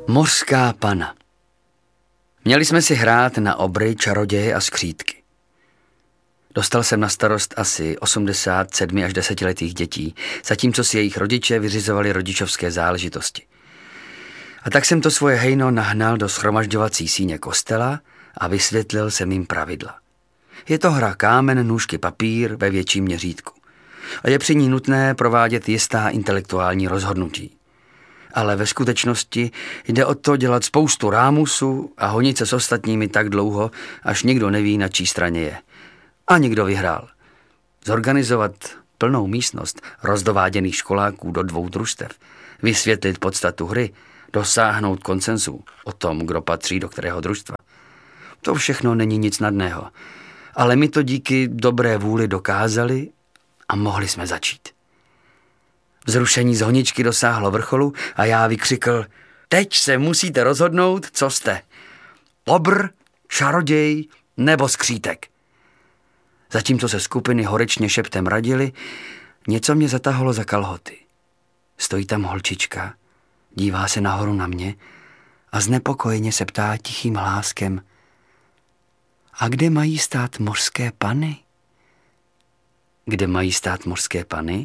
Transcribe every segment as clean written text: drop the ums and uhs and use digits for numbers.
Mořská pana. Měli jsme si hrát na obry, čaroděje a skřítky. Dostal jsem na starost asi 87 až 10letých dětí, zatímco si jejich rodiče vyřizovali rodičovské záležitosti. A tak jsem to svoje hejno nahnal do shromažďovací síně kostela a vysvětlil jsem jim pravidla. Je to hra kámen, nůžky, papír ve větším měřítku. A je při ní nutné provádět jistá intelektuální rozhodnutí. Ale ve skutečnosti jde o to dělat spoustu rámusů a honit se s ostatními tak dlouho, až nikdo neví, na čí straně je. A někdo vyhrál. Zorganizovat plnou místnost rozdováděných školáků do 2 družstev, vysvětlit podstatu hry, dosáhnout konsenzu o tom, kdo patří do kterého družstva. To všechno není nic snadného, ale my to díky dobré vůli dokázali a mohli jsme začít. Vzrušení z honičky dosáhlo vrcholu a já vykřikl: teď se musíte rozhodnout, co jste. Obr, čaroděj nebo skřítek. Zatímco se skupiny horečně šeptem radily, něco mě zatahalo za kalhoty. Stojí tam holčička, dívá se nahoru na mě a znepokojeně se ptá tichým hláskem: a kde mají stát mořské pany? Kde mají stát mořské pany?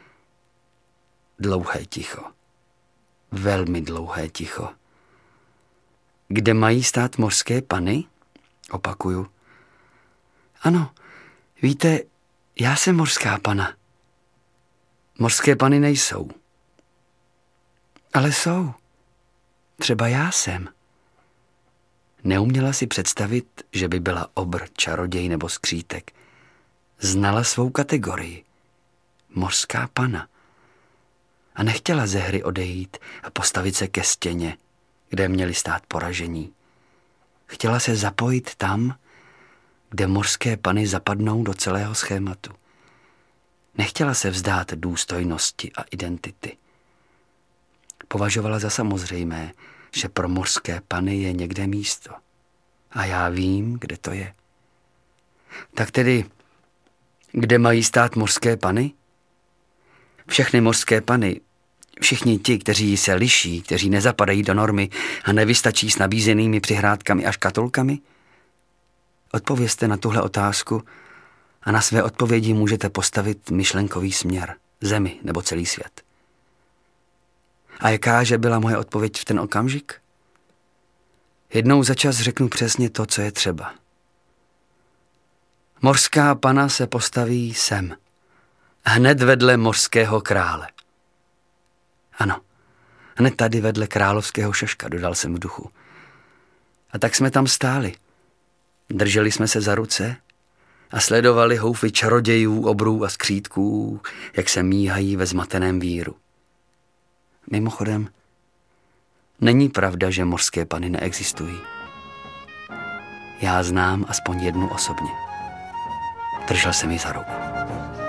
Dlouhé ticho. Velmi dlouhé ticho. Kde mají stát mořské pany? Opakuju. Ano, víte, já jsem mořská pana. Mořské pany nejsou. Ale jsou. Třeba já jsem. Neuměla si představit, že by byla obr, čaroděj nebo skřítek. Znala svou kategorii. Mořská pana. A nechtěla ze hry odejít a postavit se ke stěně, kde měli stát poražení. Chtěla se zapojit tam, kde mořské pany zapadnou do celého schématu. Nechtěla se vzdát důstojnosti a identity. Považovala za samozřejmé, že pro mořské pany je někde místo. A já vím, kde to je. Tak tedy, kde mají stát mořské pany? Všechny mořské pany, všichni ti, kteří se liší, kteří nezapadají do normy a nevystačí s nabízenými přihrádkami a škatulkami? Odpovězte na tuhle otázku a na své odpovědi můžete postavit myšlenkový směr, zemi nebo celý svět. A jakáže byla moje odpověď v ten okamžik? Jednou za čas řeknu přesně to, co je třeba. Mořská pana se postaví sem, hned vedle mořského krále. Ano, hned tady vedle královského šaška, dodal jsem v duchu. A tak jsme tam stáli. Drželi jsme se za ruce a sledovali houfy čarodějů, obrů a skřítků, jak se míhají ve zmateném víru. Mimochodem, není pravda, že mořské pany neexistují. Já znám aspoň jednu osobně. Držel jsem ji za ruku.